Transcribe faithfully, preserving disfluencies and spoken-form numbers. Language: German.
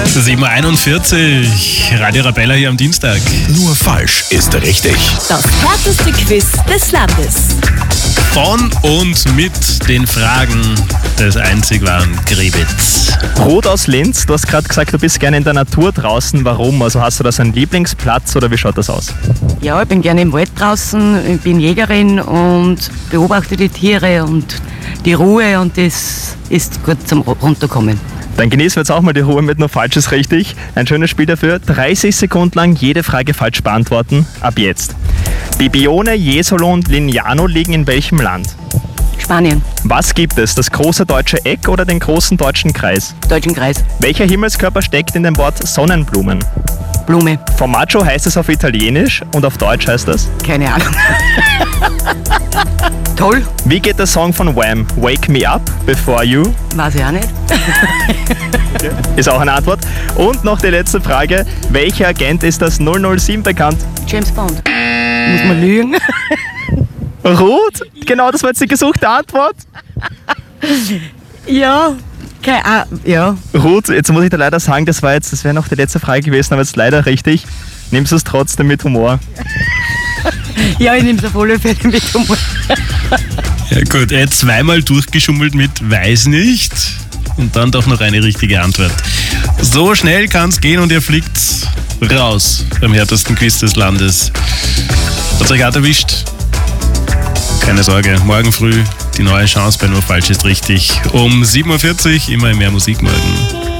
sieben Uhr einundvierzig, Radio Arabella hier am Dienstag. Nur falsch ist richtig. Das härteste Quiz des Landes. Von und mit den Fragen des einzig wahren Grebitz. Rot aus Linz, du hast gerade gesagt, du bist gerne in der Natur draußen. Warum? Also hast du da so einen Lieblingsplatz oder wie schaut das aus? Ja, ich bin gerne im Wald draußen, ich bin Jägerin und beobachte die Tiere und die Ruhe und das ist gut zum Runterkommen. Dann genießen wir jetzt auch mal die Ruhe mit nur Falsches richtig. Ein schönes Spiel dafür. dreißig Sekunden lang jede Frage falsch beantworten. Ab jetzt. Bibione, Jesolo und Lignano liegen in welchem Land? Spanien, Was gibt es? Das große deutsche Eck oder den großen deutschen Kreis? Deutschen Kreis, Welcher Himmelskörper steckt in dem Wort Sonnenblumen? Blume, Formaggio heißt es auf Italienisch und auf Deutsch heißt das? keine Ahnung. Toll, Wie geht der Song von Wham? Wake Me Up Before You? weiß ich auch nicht. Ist auch eine Antwort. Und noch die letzte Frage. Welcher Agent ist das null null sieben bekannt? James Bond. Muss man lügen? Ruth? Genau, das war jetzt die gesuchte Antwort. Ja, keine Ahnung. Ja, Ruth, jetzt muss ich dir leider sagen, das war jetzt, das wäre noch die letzte Frage gewesen, aber jetzt leider richtig. Nimmst du es trotzdem mit Humor? ja, ich nehme es auf alle Fälle mit Humor. Ja gut, er hat zweimal durchgeschummelt mit weiß nicht und dann doch noch eine richtige Antwort. So schnell kann es gehen und ihr fliegt raus beim härtesten Quiz des Landes. Hat's euch auch erwischt? Keine Sorge, morgen früh die neue Chance bei Nur falsch ist richtig. Um sieben Uhr vierzig, immer mehr Musik morgen.